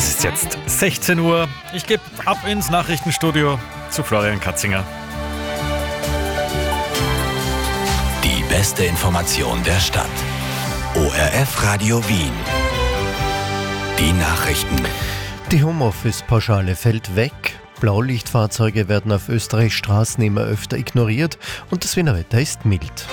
Es ist jetzt 16 Uhr. Ich gebe ab ins Nachrichtenstudio zu Florian Katzinger. Die beste Information der Stadt. ORF Radio Wien. Die Nachrichten. Die Homeoffice-Pauschale fällt weg. Blaulichtfahrzeuge werden auf Österreichs Straßen immer öfter ignoriert und das Wiener Wetter ist mild.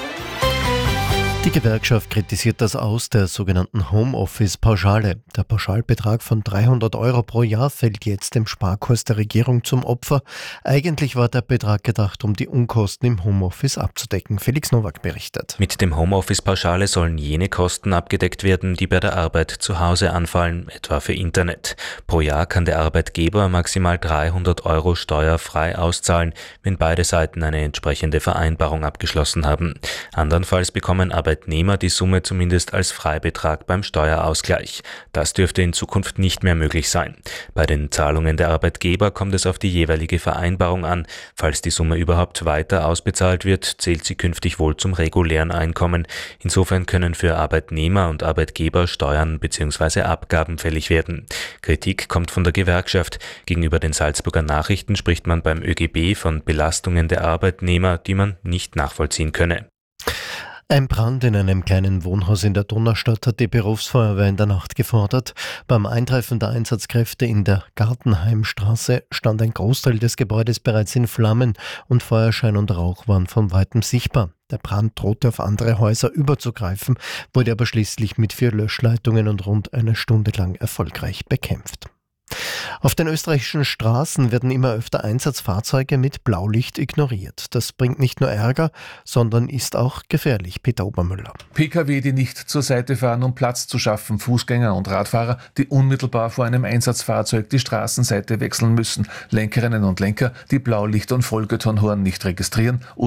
Die Gewerkschaft kritisiert das Aus der sogenannten Homeoffice-Pauschale. Der Pauschalbetrag von 300 € pro Jahr fällt jetzt dem Sparkurs der Regierung zum Opfer. Eigentlich war der Betrag gedacht, um die Unkosten im Homeoffice abzudecken. Felix Nowak berichtet. Mit dem Homeoffice-Pauschale sollen jene Kosten abgedeckt werden, die bei der Arbeit zu Hause anfallen, etwa für Internet. Pro Jahr kann der Arbeitgeber maximal 300 € steuerfrei auszahlen, wenn beide Seiten eine entsprechende Vereinbarung abgeschlossen haben. Andernfalls bekommen Arbeitnehmer die Summe zumindest als Freibetrag beim Steuerausgleich. Das dürfte in Zukunft nicht mehr möglich sein. Bei den Zahlungen der Arbeitgeber kommt es auf die jeweilige Vereinbarung an. Falls die Summe überhaupt weiter ausbezahlt wird, zählt sie künftig wohl zum regulären Einkommen. Insofern können für Arbeitnehmer und Arbeitgeber Steuern bzw. Abgaben fällig werden. Kritik kommt von der Gewerkschaft. Gegenüber den Salzburger Nachrichten spricht man beim ÖGB von Belastungen der Arbeitnehmer, die man nicht nachvollziehen könne. Ein Brand in einem kleinen Wohnhaus in der Donaustadt hat die Berufsfeuerwehr in der Nacht gefordert. Beim Eintreffen der Einsatzkräfte in der Gartenheimstraße stand ein Großteil des Gebäudes bereits in Flammen und Feuerschein und Rauch waren von weitem sichtbar. Der Brand drohte auf andere Häuser überzugreifen, wurde aber schließlich mit 4 Löschleitungen und rund eine Stunde lang erfolgreich bekämpft. Auf den österreichischen Straßen werden immer öfter Einsatzfahrzeuge mit Blaulicht ignoriert. Das bringt nicht nur Ärger, sondern ist auch gefährlich. Peter Obermüller. Pkw, die nicht zur Seite fahren, um Platz zu schaffen, Fußgänger und Radfahrer, die unmittelbar vor einem Einsatzfahrzeug die Straßenseite wechseln müssen, Lenkerinnen und Lenker, die Blaulicht- und Vollbetonhorn nicht registrieren